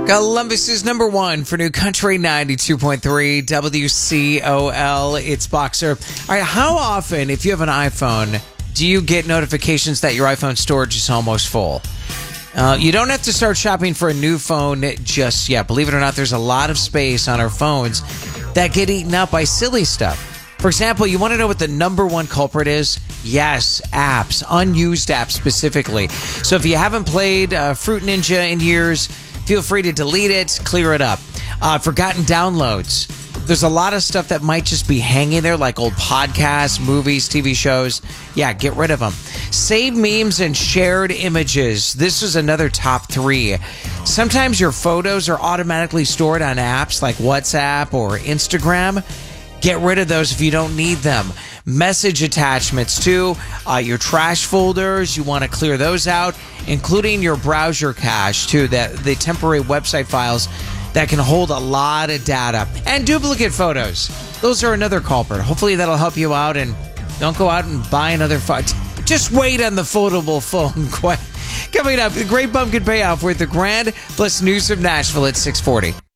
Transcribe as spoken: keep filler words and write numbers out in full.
Columbus is number one for New Country ninety-two point three W C O L. It's Boxer. All right, how often, if you have an iPhone, do you get notifications that your iPhone storage is almost full? Uh, you don't have to start shopping for a new phone just yet. Believe it or not, there's a lot of space on our phones that get eaten up by silly stuff. For example, you want to know what the number one culprit is? Yes, apps, unused apps specifically. So if you haven't played uh, Fruit Ninja in years, feel free to delete it, clear it up. Uh, forgotten downloads. There's a lot of stuff that might just be hanging there, like old podcasts, movies, T V shows. Yeah, get rid of them. Save memes and shared images. This is another top three. Sometimes your photos are automatically stored on apps like WhatsApp or Instagram. Get rid of those if you don't need them. Message attachments too. Uh, your trash folders, you want to clear those out, including your browser cache too, that the temporary website files that can hold a lot of data. And duplicate photos. Those are another culprit. Hopefully that'll help you out, and don't go out and buy another phone. Just wait on the foldable phone. Coming up, the Great Pumpkin Payoff with the Grand plus News of Nashville at six forty.